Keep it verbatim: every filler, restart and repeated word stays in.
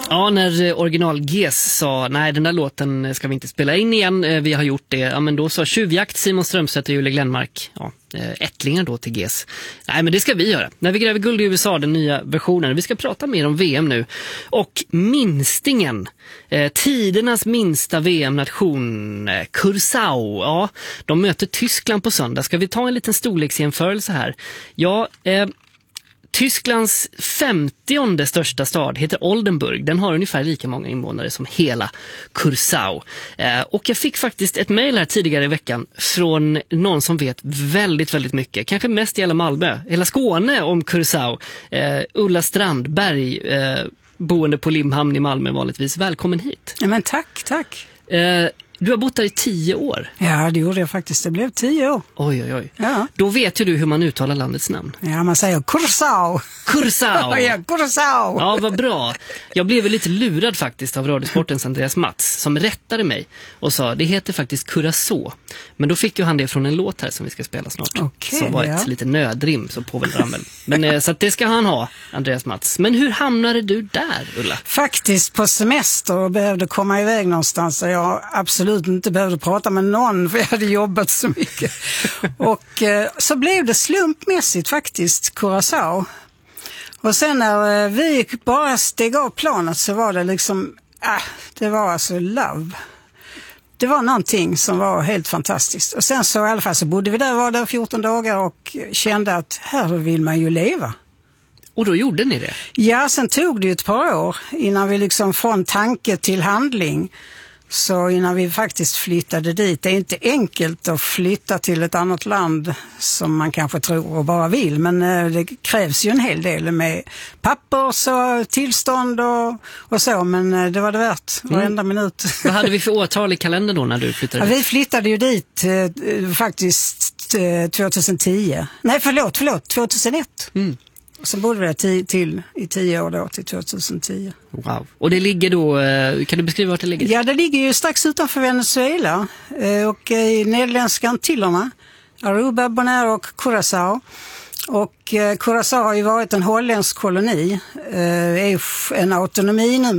Ja, när original G S sa nej, den där låten ska vi inte spela in igen, vi har gjort det. Ja, men då sa Tjuvjakt, Simon Strömstedt och Julie Glenmark, ja, ättlingar då till G S. Nej, men det ska vi göra. När vi gräver guld i U S A, den nya versionen. Vi ska prata mer om V M nu. Och minstingen, eh, tidernas minsta V M-nation, eh, Curaçao. Ja, de möter Tyskland på söndag. Ska vi ta en liten storleksjämförelse här? Ja, eh, Tysklands femtionde största stad heter Oldenburg. Den har ungefär lika många invånare som hela Curaçao. Eh, och jag fick faktiskt ett mejl här tidigare i veckan från någon som vet väldigt, väldigt mycket. Kanske mest gäller Malmö, hela Skåne om Curaçao. Eh, Ulla Strandberg, eh, boende på Limhamn i Malmö vanligtvis. Välkommen hit. Ja, men tack, tack. Eh, Du har bott där i tio år. Ja, det gjorde jag faktiskt. Det blev tio år. Oj, oj, oj. Ja. Då vet ju du hur man uttalar landets namn. Ja, man säger Curaçao. Curaçao. Ja, Curaçao. Ja, vad bra. Jag blev lite lurad faktiskt av Radiosportens Andreas Mats som rättade mig och sa, det heter faktiskt Curaçao. Men då fick ju han det från en låt här som vi ska spela snart. Okej, som var ja. ett lite nödrim som Povel Ramel. Men eh, så att det ska han ha, Andreas Mats. Men hur hamnade du där, Ulla? Faktiskt på semester och behövde komma iväg någonstans där jag absolut inte behövde prata med någon för jag hade jobbat så mycket. Och eh, så blev det slumpmässigt faktiskt Curaçao. Och sen när eh, vi bara steg av planet så var det liksom, äh, det var alltså love. Det var någonting som var helt fantastiskt. Och sen så i alla fall så bodde vi där, var där fjorton dagar och kände att här vill man ju leva. Och då gjorde ni det? Ja, sen tog det ju ett par år innan vi liksom från tanke till handling. Så innan vi faktiskt flyttade dit, det är inte enkelt att flytta till ett annat land som man kanske tror och bara vill. Men det krävs ju en hel del med papper och tillstånd och, och så. Men det var det värt, varenda mm. minut. Vad hade vi för årtal i kalendern då när du flyttade dit? Ja, vi flyttade ju dit eh, faktiskt eh, tjugohundratio. Nej, förlåt, förlåt, tjugohundraett. Mm. Och så bodde vi där till, till, i tio år då, till tjugohundratio. Wow. Och det ligger då, kan du beskriva vart det ligger? Ja, det ligger ju strax utanför Venezuela och i Nederländska Antillerna, Aruba, Bonaire och Curaçao. Och Curaçao har ju varit en holländsk koloni, är en autonomi nu